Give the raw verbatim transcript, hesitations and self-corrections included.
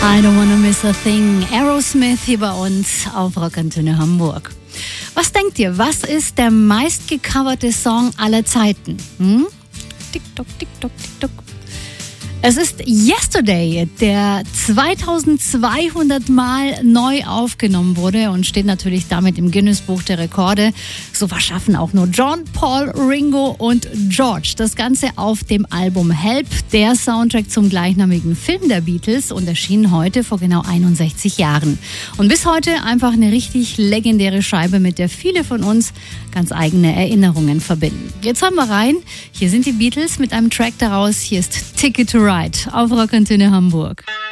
I don't wanna miss a thing. Aerosmith hier bei uns auf Rockantenne Hamburg. Was denkt ihr, was ist der meistgecoverte Song aller Zeiten? Hm? TikTok, TikTok, TikTok. Es ist Yesterday, der zweitausendzweihundert Mal neu aufgenommen wurde und steht natürlich damit im Guinness-Buch der Rekorde. So was schaffen auch nur John, Paul, Ringo und George. Das Ganze auf dem Album Help, der Soundtrack zum gleichnamigen Film der Beatles, und erschien heute vor genau einundsechzig Jahren. Und bis heute einfach eine richtig legendäre Scheibe, mit der viele von uns ganz eigene Erinnerungen verbinden. Jetzt haben wir rein. Hier sind die Beatles mit einem Track daraus. Hier ist Ticket to Ride auf Rockantenne Hamburg.